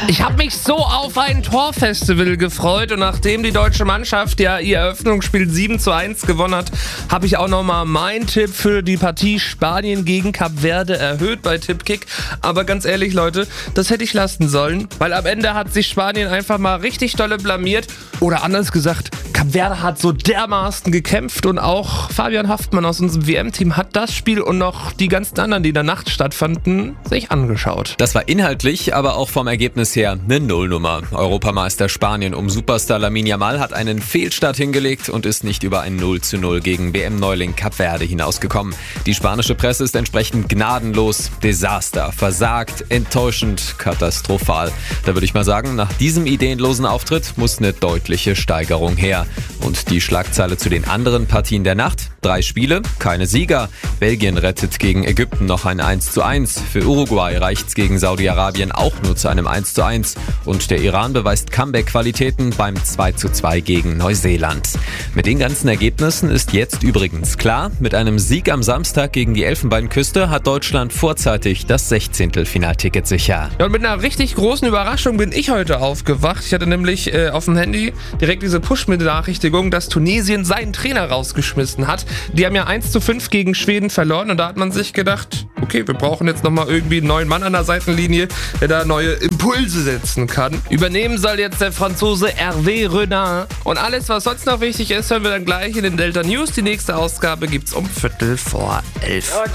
Ich habe mich so auf ein Torfestival gefreut und nachdem die deutsche Mannschaft ja ihr Eröffnungsspiel 7:1 gewonnen hat, habe ich auch nochmal meinen Tipp für die Partie Spanien gegen Kap Verde erhöht bei Tippkick. Aber ganz ehrlich, Leute, das hätte ich lassen sollen, weil am Ende hat sich Spanien einfach mal richtig dolle blamiert. Oder anders gesagt, Kap Verde hat so dermaßen gekämpft und auch Fabian Haftmann aus unserem WM-Team hat das Spiel und noch die ganzen anderen, die in der Nacht stattfanden, sich angeschaut. Das war inhaltlich, aber auch vom Ergebnis her eine Nullnummer. Europameister Spanien um Superstar Lamine Yamal hat einen Fehlstart hingelegt und ist nicht über ein 0:0 gegen WM-Neuling Kap Verde hinausgekommen. Die spanische Presse ist entsprechend gnadenlos. Desaster, versagt, enttäuschend, katastrophal. Da würde ich mal sagen, nach diesem ideenlosen Auftritt muss eine deutliche Steigerung her. Und die Schlagzeile zu den anderen Partien der Nacht: 3 Spiele, keine Sieger. Belgien rettet gegen Ägypten noch ein 1:1. Für Uruguay reicht's gegen Saudi-Arabien auch nur zu einem 1:1. Und der Iran beweist Comeback-Qualitäten beim 2:2 gegen Neuseeland. Mit den ganzen Ergebnissen ist jetzt übrigens klar, mit einem Sieg am Samstag gegen die Elfenbeinküste hat Deutschland vorzeitig das 16. sicher. Ja, und mit einer richtig großen Überraschung bin ich heute aufgewacht. Ich hatte nämlich auf dem Handy direkt diese Push-Benachrichtigung, dass Tunesien seinen Trainer rausgeschmissen hat. Die haben ja 1:5 gegen Schweden verloren und da hat man sich gedacht, okay, wir brauchen jetzt nochmal irgendwie einen neuen Mann an der Seitenlinie, der da neue Impulse setzen kann. Übernehmen soll jetzt der Franzose Hervé Renard. Und alles, was sonst noch wichtig ist, hören wir dann gleich in den Delta News. Die nächste Ausgabe gibt's um 11:15.